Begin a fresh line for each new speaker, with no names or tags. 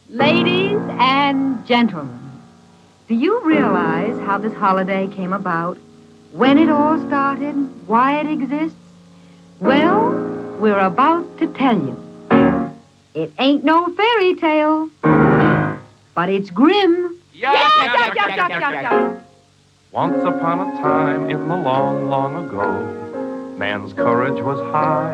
Ladies and gentlemen, do you realize how this holiday came about? When it all started? Why it exists? Well, we're about to tell you. It ain't no fairy tale, but it's grim.
Once upon a time in the long, long ago, man's courage was high